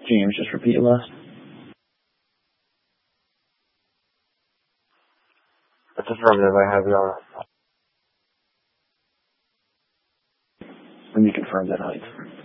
James, just repeat your last. It's affirmative. I have your honor. Let me confirm that height.